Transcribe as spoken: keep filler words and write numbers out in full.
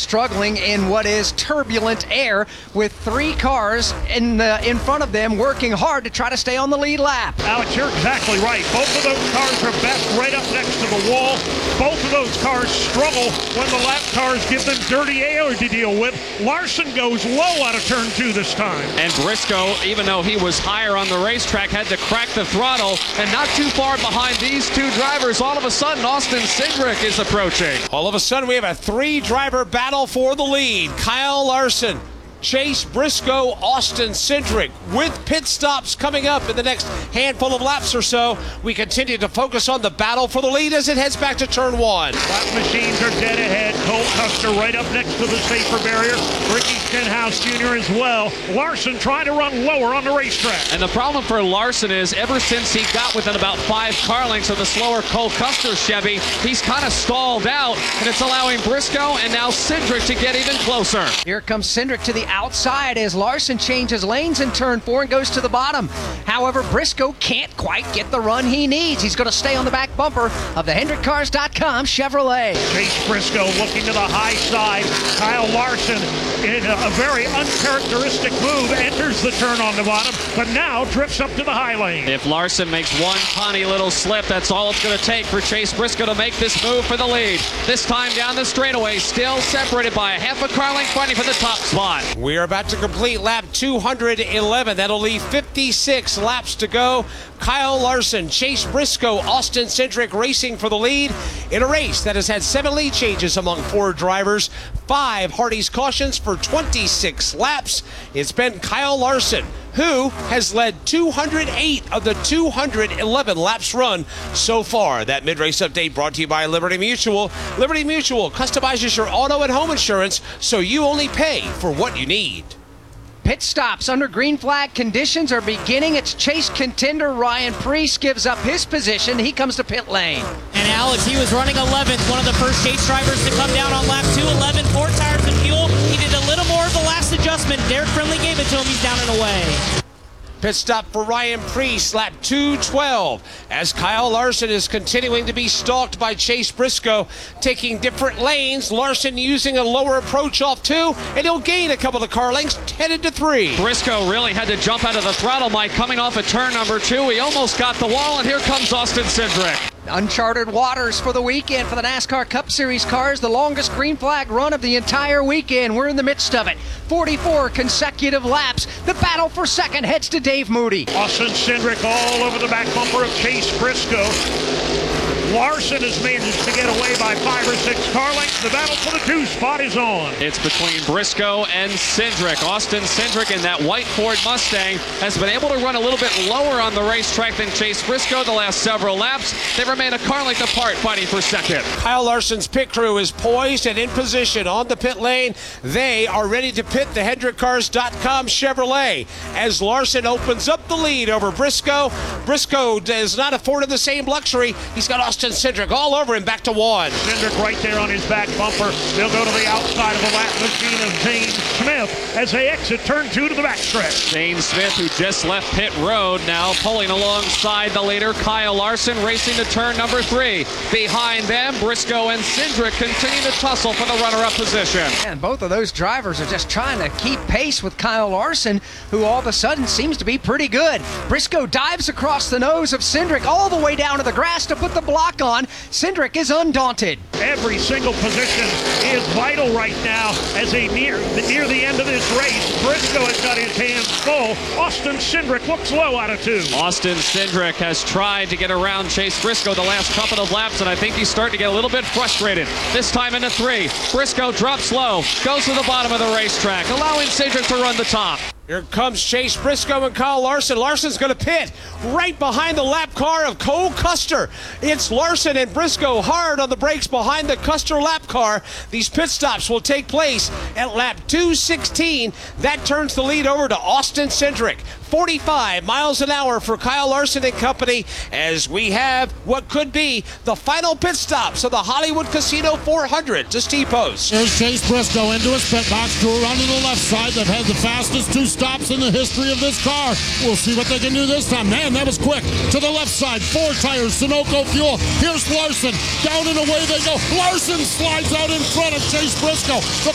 struggling in what is turbulent air with three cars in the in front of them working hard to try to stay on the lead lap. Alex, you're exactly right. Both of those cars are best right up next to the wall. Both of those cars struggle when the lap cars give them dirty air to deal with. Larson goes low out of turn two this time. And Briscoe, even though he was higher on the racetrack, had to crack the throttle. And not too far behind these two drivers, all of a sudden, Austin Cindric is approaching. All of a sudden, we have a three-driver battle for the lead. Kyle Larson, Chase Briscoe, Austin Cindric. With pit stops coming up in the next handful of laps or so, we continue to focus on the battle for the lead as it heads back to turn one. Lap machines are dead ahead. Cole Custer right up next to the safer barrier. Ricky Stenhouse Junior as well. Larson trying to run lower on the racetrack. And the problem for Larson is ever since he got within about five car lengths of the slower Cole Custer Chevy, he's kind of stalled out, and it's allowing Briscoe and now Cindric to get even closer. Here comes Cindric to the outside as Larson changes lanes in turn four and goes to the bottom. However, Briscoe can't quite get the run he needs. He's going to stay on the back bumper of the Hendrick Cars dot com Chevrolet. Chase Briscoe looking to the high side. Kyle Larson, in a very uncharacteristic move, enters the turn on the bottom, but now drifts up to the high lane. If Larson makes one tiny little slip, that's all it's going to take for Chase Briscoe to make this move for the lead. This time down the straightaway, still separated by a half a car length, fighting for the top spot. We are about to complete lap two hundred eleven. That'll leave fifty-six laps to go. Kyle Larson, Chase Briscoe, Austin Cindric racing for the lead in a race that has had seven lead changes among four drivers, five Hardy's cautions for twenty-six laps. It's been Kyle Larson who has led two hundred eight of the two hundred eleven laps run so far. That mid-race update brought to you by Liberty Mutual. Liberty Mutual customizes your auto and home insurance so you only pay for what you need. Pit stops under green flag conditions are beginning. It's Chase contender Ryan Preece gives up his position. He comes to pit lane. And Alex, he was running eleventh, one of the first Chase drivers to come down on lap two eleven, four tires and fuel. He did a little more of the last adjustment. Derek Friendly gave it to him. He's down and away. Pit stop for Ryan Preece, lap two twelve, as Kyle Larson is continuing to be stalked by Chase Briscoe, taking different lanes. Larson using a lower approach off two, and he'll gain a couple of car lengths, headed to three. Briscoe really had to jump out of the throttle, Mike, coming off of turn number two. He almost got the wall, and here comes Austin Cindric. Uncharted waters for the weekend for the NASCAR Cup Series cars. The longest green flag run of the entire weekend. We're in the midst of it. forty-four consecutive laps. The battle for second heads to Dave Moody. Austin Cindric all over the back bumper of Chase Briscoe. Larson has managed to get away by five or six car lengths. The battle for the two spot is on. It's between Briscoe and Cindric. Austin Cindric in that white Ford Mustang has been able to run a little bit lower on the racetrack than Chase Briscoe the last several laps. They remain a car length apart, fighting for second. Kyle Larson's pit crew is poised and in position on the pit lane. They are ready to pit the Hendrick Cars dot com Chevrolet as Larson opens up the lead over Briscoe. Briscoe does not afford the same luxury. He's got Austin Cindric all over him, back to one. Cindric right there on his back bumper. They'll go to the outside of the lap machine of Zane Smith as they exit turn two to the backstretch. Zane Smith, who just left pit road, now pulling alongside the leader, Kyle Larson, racing to turn number three. Behind them, Briscoe and Cindric continue to tussle for the runner-up position. And both of those drivers are just trying to keep pace with Kyle Larson, who all of a sudden seems to be pretty good. Briscoe dives across the nose of Cindric all the way down to the grass to put the block on. Cindric is undaunted. Every single position is vital right now as they near, near the end of this race. Briscoe has got his hands full. Austin Cindric looks low out of two. Austin Cindric has tried to get around Chase Briscoe the last couple of laps, and I think he's starting to get a little bit frustrated. This time into three. Briscoe drops low, goes to the bottom of the racetrack, allowing Cindric to run the top. Here comes Chase Briscoe and Kyle Larson. Larson's going to pit right behind the lap car of Cole Custer. It's Larson and Briscoe hard on the brakes behind the Custer lap car. These pit stops will take place at lap two sixteen. That turns the lead over to Austin Cindric. forty-five miles an hour for Kyle Larson and company as we have what could be the final pit stops of the Hollywood Casino four hundred to Steve Post. There's Chase Briscoe into his pit box, drew around to the left side. They've had the fastest two stops in the history of this car. We'll see what they can do this time. Man, that was quick. To the left side, four tires, Sunoco fuel. Here's Larson. Down and away they go. Larson slides out in front of Chase Briscoe. The